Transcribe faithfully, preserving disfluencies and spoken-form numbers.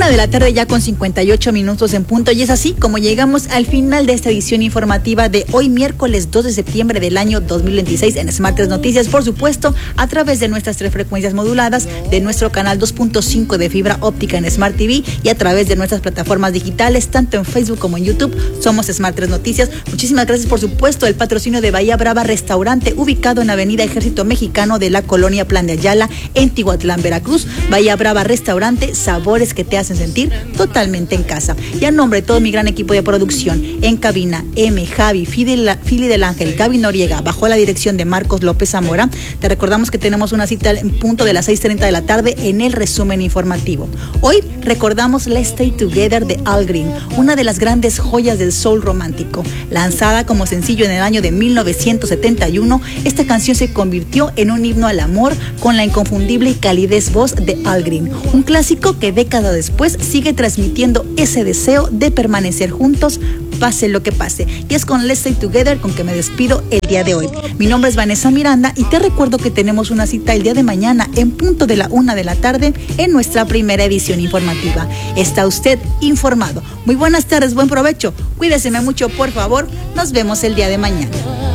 Una de la tarde ya con cincuenta y ocho minutos en punto, y es así como llegamos al final de esta edición informativa de hoy miércoles dos de septiembre del año dos mil veintiséis en Smart tres Noticias, por supuesto a través de nuestras tres frecuencias moduladas, de nuestro canal dos punto cinco de fibra óptica en Smart T V y a través de nuestras plataformas digitales, tanto en Facebook como en YouTube. Somos Smart tres Noticias. Muchísimas gracias, por supuesto, el patrocinio de Bahía Brava Restaurante, ubicado en Avenida Ejército Mexicano de la Colonia Plan de Ayala, en Tihuatlán, Veracruz. Bahía Brava Restaurante, sabores que te hacen sentir totalmente en casa. Y a nombre de todo mi gran equipo de producción, en cabina, M, Javi, Fili, Fili del Ángel, Gaby Noriega, bajo la dirección de Marcos López Zamora, te recordamos que tenemos una cita en punto de las seis treinta de la tarde en el resumen informativo. Hoy recordamos Let's Stay Together de Al Green, una de las grandes joyas del soul romántico. Lanzada como sencillo en el año de mil novecientos setenta y uno, esta canción se convirtió en un himno al amor con la inconfundible y calidez voz de Al Green, un clásico que décadas después sigue transmitiendo ese deseo de permanecer juntos, pase lo que pase. Y es con Let's Stay Together con que me despido el día de hoy. Mi nombre es Vanessa Miranda y te recuerdo que tenemos una cita el día de mañana en punto de la una de la tarde en nuestra primera edición informativa. Está usted informado. Muy buenas tardes, buen provecho. Cuídeseme mucho, por favor. Nos vemos el día de mañana.